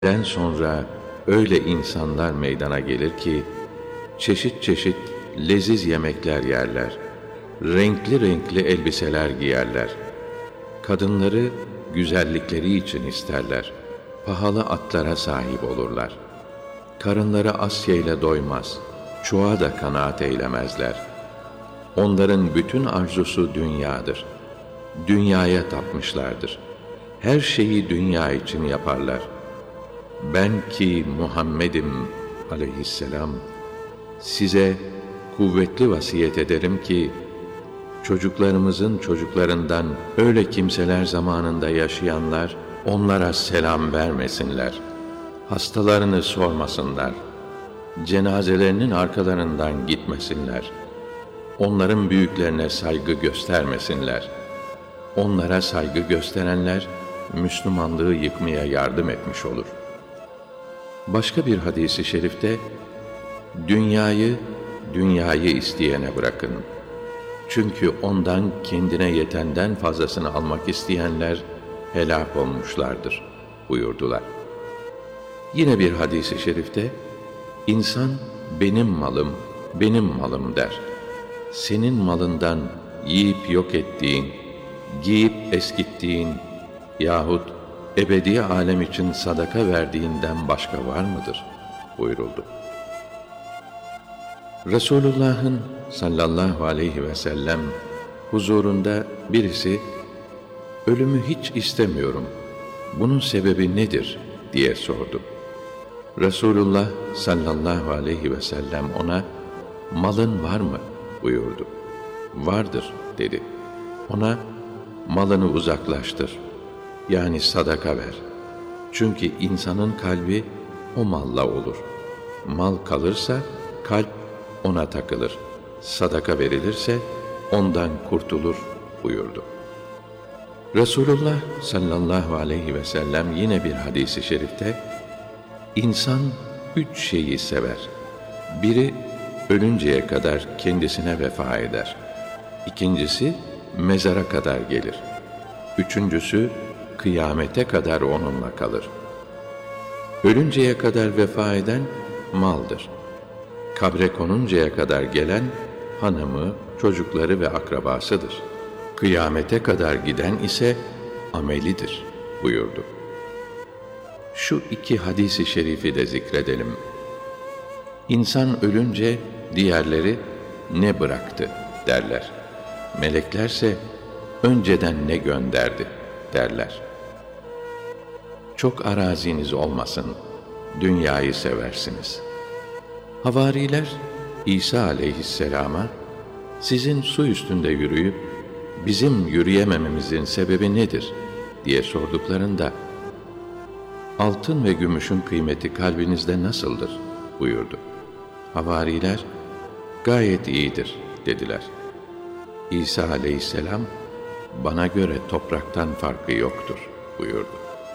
Den sonra öyle insanlar meydana gelir ki, çeşit çeşit leziz yemekler yerler, renkli renkli elbiseler giyerler. Kadınları güzellikleri için isterler, pahalı atlara sahip olurlar. Karınları Asya ile doymaz, çoğa da kanaat eylemezler. Onların bütün arzusu dünyadır. Dünyaya tapmışlardır. Her şeyi dünya için yaparlar. Ben ki Muhammed'im aleyhisselam, size kuvvetli vasiyet ederim ki, çocuklarımızın çocuklarından öyle kimseler zamanında yaşayanlar, onlara selam vermesinler. Hastalarını sormasınlar. Cenazelerinin arkalarından gitmesinler. Onların büyüklerine saygı göstermesinler. Onlara saygı gösterenler, Müslümanlığı yıkmaya yardım etmiş olur. Başka bir hadis-i şerifte, dünyayı isteyene bırakın. Çünkü ondan kendine yetenden fazlasını almak isteyenler helak olmuşlardır buyurdular. Yine bir hadis-i şerifte, insan benim malım, benim malım der. Senin malından yiyip yok ettiğin, giyip eskittiğin yahut ebedi alem için sadaka verdiğinden başka var mıdır? Buyuruldu. Resulullah'ın sallallahu aleyhi ve sellem huzurunda birisi, ölümü hiç istemiyorum, bunun sebebi nedir diye sordu. Resulullah sallallahu aleyhi ve sellem ona, malın var mı buyurdu. Vardır dedi. Ona, malını uzaklaştır, yani sadaka ver. Çünkü insanın kalbi o malla olur. Mal kalırsa kalp ona takılır. Sadaka verilirse ondan kurtulur buyurdu. Resulullah sallallahu aleyhi ve sellem yine bir hadis-i şerifte, İnsan 3 şeyi sever. Biri ölünceye kadar kendisine vefa eder. İkincisi mezara kadar gelir. Üçüncüsü kıyamete kadar onunla kalır. Ölünceye kadar vefa eden maldır. Kabre konuncaya kadar gelen hanımı, çocukları ve akrabasıdır. Kıyamete kadar giden ise amelidir buyurdu. Şu 2 hadis-i şerifi de zikredelim. İnsan ölünce diğerleri ne bıraktı derler. Meleklerse önceden ne gönderdi derler. Çok araziniz olmasın, dünyayı seversiniz. Havariler İsa aleyhisselama, sizin su üstünde yürüyüp bizim yürüyemememizin sebebi nedir diye sorduklarında, altın ve gümüşün kıymeti kalbinizde nasıldır buyurdu. Havariler, gayet iyidir dediler. İsa aleyhisselam, bana göre topraktan farkı yoktur buyurdu.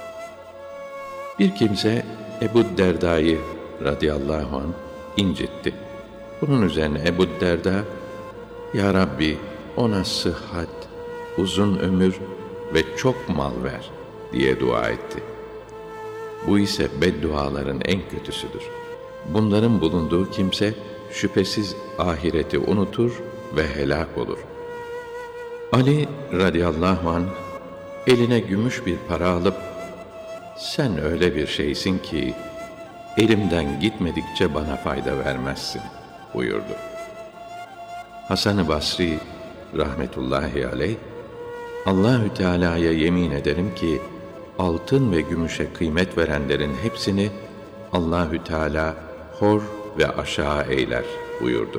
Bir kimse Ebu Derda'yı radıyallahu anh incitti. Bunun üzerine Ebu Derda, Ya Rabbi ona sıhhat, uzun ömür ve çok mal ver diye dua etti. Bu ise bedduaların en kötüsüdür. Bunların bulunduğu kimse şüphesiz ahireti unutur ve helak olur. Ali radıyallahu anh eline gümüş bir para alıp, sen öyle bir şeysin ki elimden gitmedikçe bana fayda vermezsin buyurdu. Hasan-ı Basri rahmetullahi aleyh, Allahü Teala'ya yemin ederim ki altın ve gümüşe kıymet verenlerin hepsini Allahü Teala hor ve aşağı eyler buyurdu.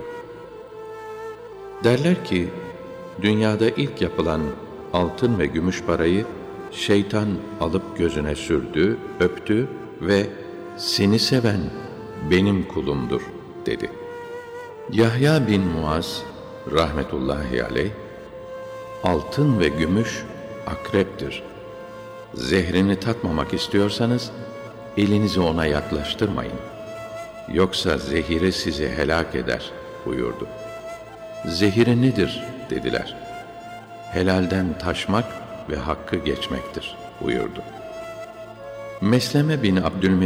Derler ki dünyada ilk yapılan altın ve gümüş parayı şeytan alıp gözüne sürdü, öptü ve seni seven benim kulumdur dedi. Yahya bin Muaz rahmetullahi aleyh, altın ve gümüş akreptir. Zehrini tatmamak istiyorsanız elinizi ona yaklaştırmayın. Yoksa zehiri sizi helak eder buyurdu. Zehiri nedir dediler. Helalden taşmak ve hakkı geçmektir buyurdu. Mesleme bin